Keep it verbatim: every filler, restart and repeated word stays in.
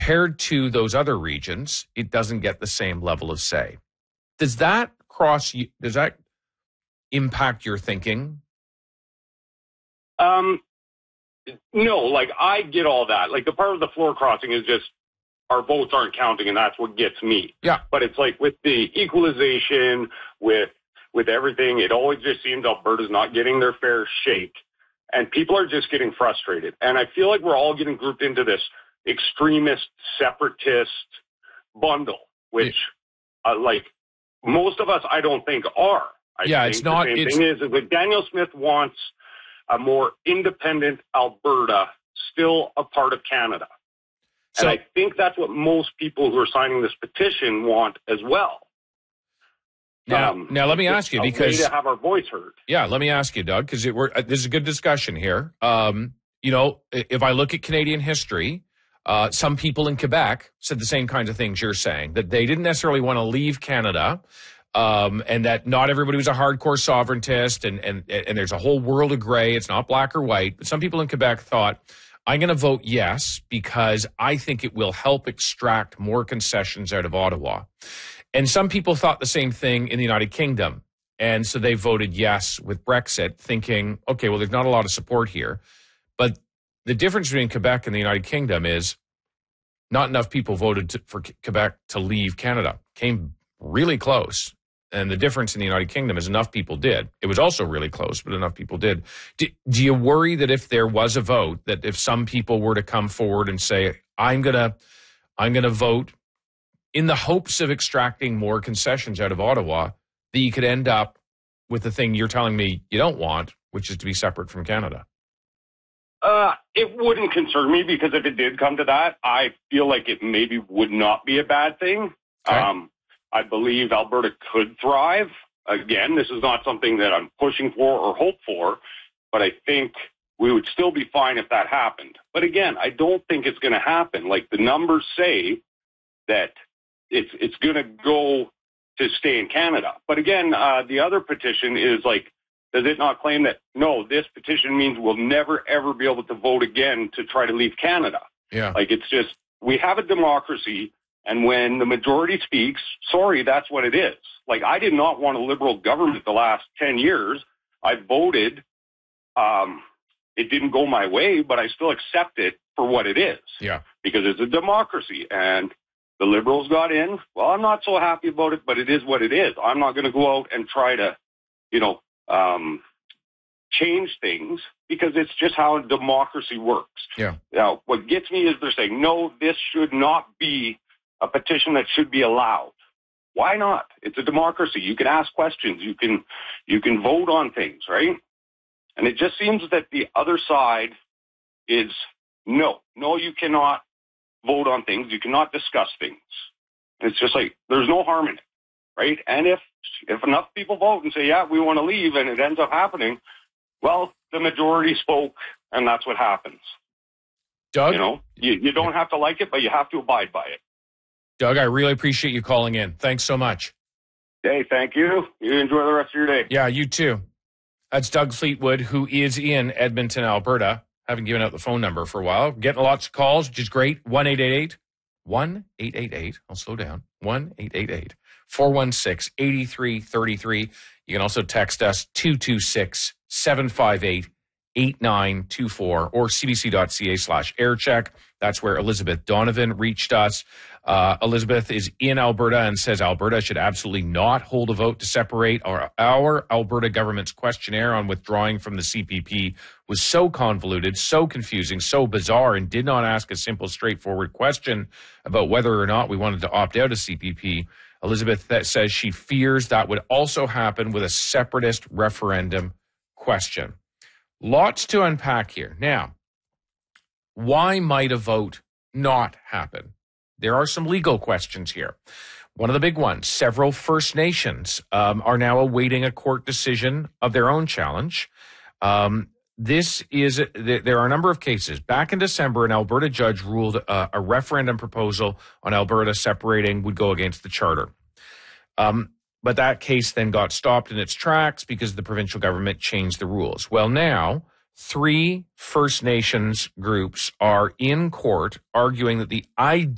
Compared to those other regions, it doesn't get the same level of say. Does that cross you? Does that impact your thinking? Um, no, like I get all that. Like the part of the floor crossing is just our votes aren't counting, and that's what gets me. Yeah. But it's like with the equalization, with with everything, it always just seems Alberta's not getting their fair shake, and people are just getting frustrated. And I feel like we're all getting grouped into this extremist, separatist bundle, which, yeah. uh, like, most of us, I don't think are. I yeah, think it's not. The same it's... thing is, is that Danielle Smith wants a more independent Alberta, still a part of Canada. So, and I think that's what most people who are signing this petition want as well. Now, um, now let me ask you, a because way to have our voice heard. Yeah, let me ask you, Doug, because we're uh, this is a good discussion here. Um, you know, if I look at Canadian history, uh, some people in Quebec said the same kinds of things you're saying, that they didn't necessarily want to leave Canada, um, and that not everybody was a hardcore sovereigntist, and and and there's a whole world of gray. It's not black or white. But some people in Quebec thought, I'm going to vote yes because I think it will help extract more concessions out of Ottawa. And some people thought the same thing in the United Kingdom. And so they voted yes with Brexit, thinking, okay, well, there's not a lot of support here. But the difference between Quebec and the United Kingdom is not enough people voted to, for Quebec to leave Canada. Came really close. And the difference in the United Kingdom is enough people did. It was also really close, but enough people did. Do, do you worry that if there was a vote, that if some people were to come forward and say, I'm going to I'm going to vote in the hopes of extracting more concessions out of Ottawa, that you could end up with the thing you're telling me you don't want, which is to be separate from Canada? Uh, it wouldn't concern me, because if it did come to that, I feel like it maybe would not be a bad thing. Okay. Um, I believe Alberta could thrive. Again, this is not something that I'm pushing for or hope for, but I think we would still be fine if that happened. But again, I don't think it's going to happen. Like, the numbers say that it's it's going to go to stay in Canada. But again, uh, the other petition is like, does it not claim that, no, this petition means we'll never, ever be able to vote again to try to leave Canada? Yeah. Like, it's just, we have a democracy, and when the majority speaks, sorry, that's what it is. Like, I did not want a Liberal government the last ten years. I voted. Um, it didn't go my way, but I still accept it for what it is. Yeah. Because it's a democracy, and the Liberals got in. Well, I'm not so happy about it, but it is what it is. I'm not going to go out and try to, you know, um, change things, because it's just how democracy works. Yeah. Now, what gets me is they're saying, no, this should not be a petition that should be allowed. Why not? It's a democracy. You can ask questions. You can, you can vote on things, right? And it just seems that the other side is, no, no, you cannot vote on things. You cannot discuss things. And it's just like, there's no harm in it, right? And if, if enough people vote and say, yeah, we want to leave, and it ends up happening, well, the majority spoke, and that's what happens. Doug? You know, you, you don't have to like it, but you have to abide by it. Doug, I really appreciate you calling in. Thanks so much. Hey, thank you. You enjoy the rest of your day. Yeah, you too. That's Doug Fleetwood, who is in Edmonton, Alberta. Haven't given out the phone number for a while. Getting lots of calls, which is great. one eight eight eight one eight eight eight I'll slow down. one eight eight eight four one six eight three three three. You can also text us two two six seven five eight eight nine two four or cbc.ca slash aircheck. That's where Elizabeth Donovan reached us. Uh, Elizabeth is in Alberta and says Alberta should absolutely not hold a vote to separate. Our, our Alberta government's questionnaire on withdrawing from the C P P was so convoluted, so confusing, so bizarre, and did not ask a simple, straightforward question about whether or not we wanted to opt out of C P P. Elizabeth that says she fears that would also happen with a separatist referendum question. Lots to unpack here. Now, why might a vote not happen? There are some legal questions here. One of the big ones, several First Nations um, are now awaiting a court decision of their own challenge. Um, this is, there are a number of cases. Back in December, an Alberta judge ruled uh, a referendum proposal on Alberta separating would go against the charter. Um, but that case then got stopped in its tracks because the provincial government changed the rules. Well, now, three First Nations groups are in court arguing that the idea